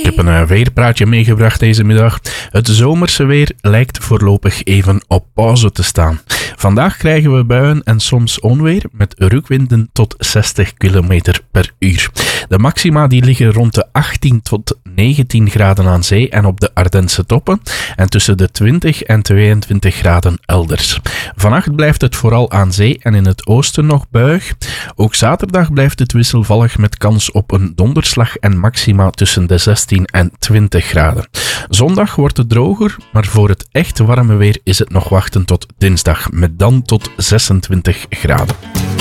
heb een weerpraatje meegebracht deze middag. Het zomerse weer lijkt voorlopig even op pauze te staan. Vandaag krijgen we buien en soms onweer met rukwinden tot 60 km per uur. De maxima die liggen rond de 18 tot 19 graden aan zee en op de Ardense toppen en tussen de 20 en 22 graden elders. Vannacht blijft het vooral aan zee en in het oosten nog buig. Ook zaterdag blijft het wisselvallig met kans op een donderslag en maxima tussen de 16 en 20 graden. Zondag wordt het droger, maar voor het echt warme weer is het nog wachten tot dinsdag, met dan tot 26 graden.